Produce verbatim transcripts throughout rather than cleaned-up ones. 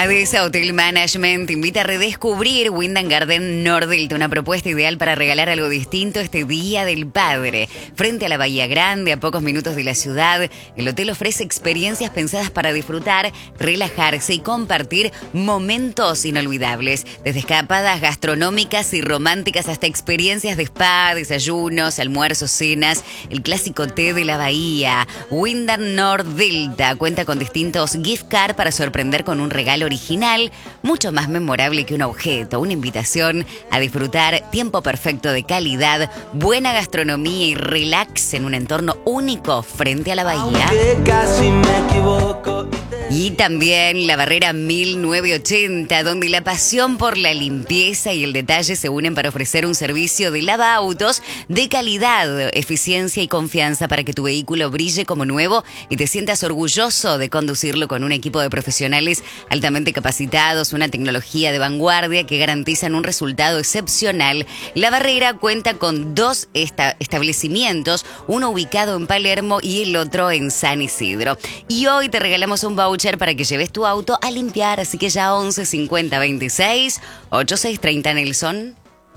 Adesa Hotel Management te invita a redescubrir Wyndham Garden Nordelta, una propuesta ideal para regalar algo distinto este Día del Padre. Frente a la Bahía Grande, a pocos minutos de la ciudad, el hotel ofrece experiencias pensadas para disfrutar, relajarse y compartir momentos inolvidables. Desde escapadas gastronómicas y románticas hasta experiencias de spa, desayunos, almuerzos, cenas, el clásico té de la bahía. Wyndham Nordelta cuenta con distintos gift cards para sorprender con un regalo original, mucho más memorable que un objeto, una invitación a disfrutar tiempo perfecto de calidad, buena gastronomía y relax en un entorno único frente a la bahía. Casi me equivoco. Y también la Barrera mil novecientos ochenta, donde la pasión por la limpieza y el detalle se unen para ofrecer un servicio de lavaautos de calidad, eficiencia y confianza para que tu vehículo brille como nuevo y te sientas orgulloso de conducirlo con un equipo de profesionales altamente capacitados, una tecnología de vanguardia que garantizan un resultado excepcional. La Barrera cuenta con dos esta- establecimientos, uno ubicado en Palermo y el otro en San Isidro. Y hoy te regalamos un voucher para que lleves tu auto a limpiar, así que ya once cincuenta veintiséis ochenta y seis treinta Nelson.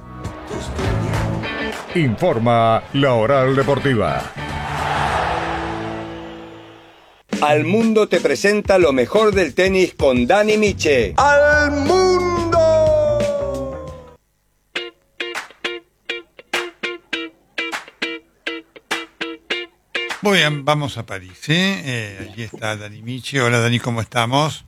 Informa la Oral Deportiva. Al Mundo te presenta lo mejor del tenis con Dani Miche. ¡Al mundo! Muy bien, vamos a París, ¿eh? Eh, allí está Dani Michi. Hola Dani, ¿cómo estamos?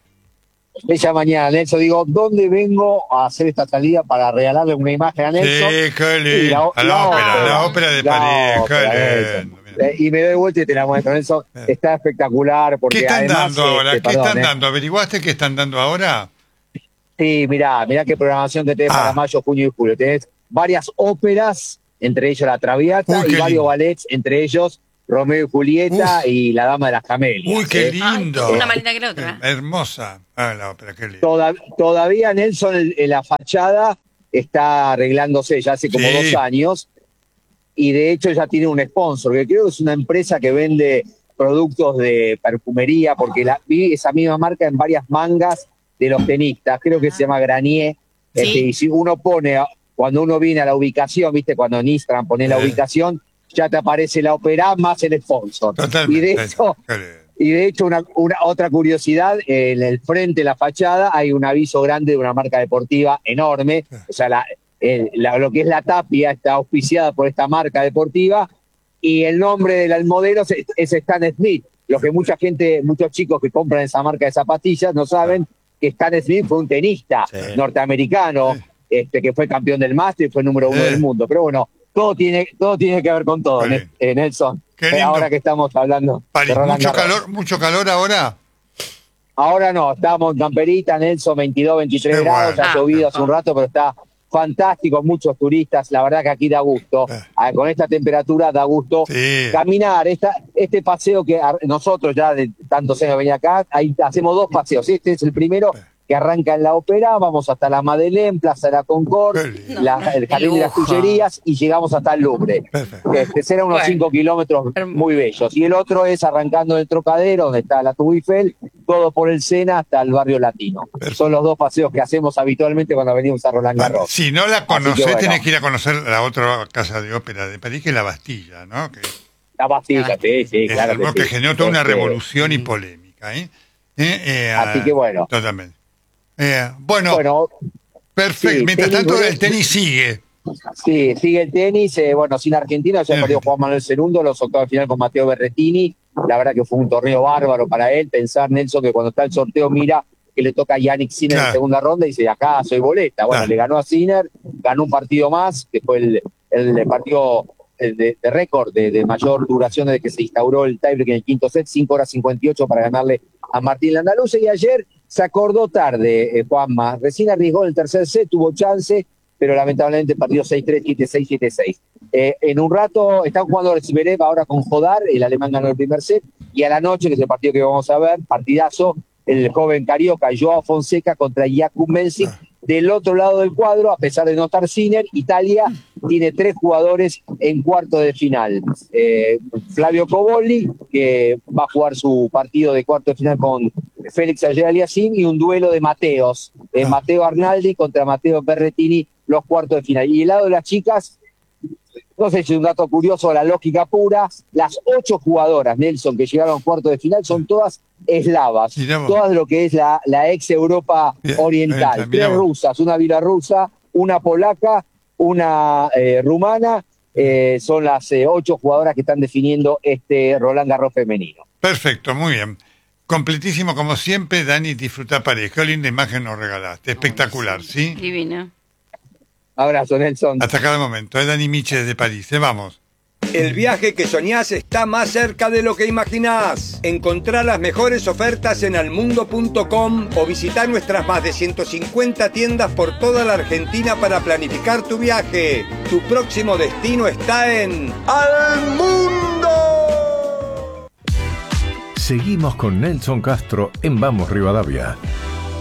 Ella mañana, Nelson, digo, ¿dónde vengo a hacer esta salida para regalarle una imagen a Nelson? Sí, qué lindo. Y la- A la, la ópera, ópera. la ópera de La París, ópera, qué lindo. Mira. Eh, Y me doy vuelta y te la muestro, Nelson. Eh. Está espectacular porque ¿Qué están además, dando ahora? este, ¿Qué perdón, están eh. dando? ¿Averiguaste qué están dando ahora? Sí, mirá, mirá qué programación que tenés Ah. para mayo, junio y julio. Tenés varias óperas, entre ellos La Traviata, Uy, y qué varios lindo. ballets, entre ellos Romeo y Julieta Uf. y La Dama de las Camelias. Uy, qué ¿eh? lindo. Ay, una más linda que la otra. Hermosa. Ah, la ópera, qué lindo. Toda- todavía Nelson en, en la fachada está arreglándose ya hace como Sí. dos años y de hecho ya tiene un sponsor, que creo que es una empresa que vende productos de perfumería, porque la, vi esa misma marca en varias mangas de los tenistas, creo que se llama Granier. Sí. Este, y si uno pone, cuando uno viene a la ubicación, viste, cuando en Instagram pone la Eh. ubicación, ya te aparece la ópera más el sponsor. Totalmente. Y de hecho, Qué lindo. y de hecho, una, una otra curiosidad, en el frente de la fachada hay un aviso grande de una marca deportiva enorme. O sea, la, el- la- lo que es la tapia está auspiciada por esta marca deportiva y el nombre del modelo es, es Stan Smith. Lo que mucha gente, muchos chicos que compran esa marca de zapatillas no saben que Stan Smith fue un tenista Sí. norteamericano, Sí. este, que fue campeón del máster y fue número uno Sí. del mundo. Pero bueno, todo tiene, todo tiene que ver con todo, Muy bien. eh, Nelson. Qué Eh, lindo. Ahora que estamos hablando París, de Roland mucho Garros. calor, mucho calor ahora. Ahora no, estamos en camperita, Nelson, veintidós, veintitrés Qué grados, bueno. ha llovido hace un rato, pero está fantástico, muchos turistas, la verdad que aquí da gusto, Eh. Ah, con esta temperatura da gusto Sí. caminar, esta, este paseo que ar- nosotros ya de tantos años venía acá, ahí hacemos dos paseos, este es el primero que arranca en la ópera, vamos hasta la Madeleine, Plaza de la Qué Concorde, lindo. la- el Jardín de las lujo. Tullerías y llegamos hasta el Louvre. Perfecto. Este, serán unos Bueno. cinco kilómetros Hermoso. muy bellos. Y el otro es arrancando del Trocadero, donde está la Tour Eiffel, todo por el Sena hasta el barrio latino. Perfecto. Son los dos paseos que hacemos habitualmente cuando venimos a Roland Bueno, Garros. si no la Así conocés, que bueno. tenés que ir a conocer la otra casa de ópera de París, que es la Bastilla, ¿no? Que La Bastilla, sí, sí, es claro algo que que sí. generó toda una Este, revolución y polémica, ¿eh? Eh, eh, Así ah, que bueno. Totalmente. Eh, bueno, Bueno, perfecto. sí, Mientras tenis, tanto, bueno. el tenis sigue. sí, sigue el tenis. eh, bueno, sin Argentina, ya Bien. perdió Juan Manuel Cerundo, los octavos de final con Matteo Berrettini. La verdad que fue un torneo bárbaro para él. Pensar, Nelson, que cuando está el sorteo mira que le toca a Yannick Sinner Claro. en segunda ronda y dice, acá soy boleta. Bueno, Claro. le ganó a Sinner, ganó un partido más, que fue el, el partido el de, de récord de, de mayor duración desde que se instauró el tiebreak en el quinto set, cinco horas cincuenta y ocho para ganarle a Martín Landaluce. Y ayer se acordó tarde, eh, Juanma. Recién arriesgó en el tercer set, tuvo chance, pero lamentablemente partido seis tres, siete seis, siete seis. Eh, en un rato están jugando Zverev ahora con Jodar, el alemán ganó el primer set, y a la noche, que es el partido que vamos a ver, partidazo, el joven carioca Joao Fonseca contra Jakub Mensik. Del otro lado del cuadro, a pesar de no estar Sinner, Italia tiene tres jugadores en cuarto de final. Eh, Flavio Cobolli, que va a jugar su partido de cuarto de final con Félix Auger-Aliassime y un duelo de Mateos, eh, Ah. Mateo Arnaldi contra Mateo Berrettini, los cuartos de final. Y el lado de las chicas, no sé si es un dato curioso, la lógica pura, las ocho jugadoras, Nelson, que llegaron a cuartos de final, son todas eslavas, Mirá vos. todas de lo que es la, la ex Europa Bien, oriental. mirá Tres vos. rusas, una bielorrusa, una polaca, una eh, rumana, eh, son las eh, ocho jugadoras que están definiendo este Roland Garros femenino. Perfecto, muy bien. Completísimo como siempre, Dani, disfruta París. Qué linda imagen nos regalaste. Espectacular, ¿sí? Divino. Abrazo, Nelson. Hasta cada momento. Es Dani Miche desde París. ¿eh? Vamos. El viaje que soñás está más cerca de lo que imaginás. Encontrá las mejores ofertas en almundo punto com o visitá nuestras más de ciento cincuenta tiendas por toda la Argentina para planificar tu viaje. Tu próximo destino está en ¡Al Mundo! Seguimos con Nelson Castro en Vamos Rivadavia.